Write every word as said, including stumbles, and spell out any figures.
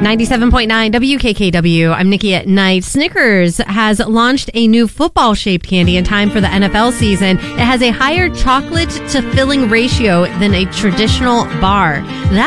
ninety-seven point nine W K K W. I'm Nikki at Night. Snickers has launched a new football-shaped candy in time for the N F L season. It has a higher chocolate to filling ratio than a traditional bar. That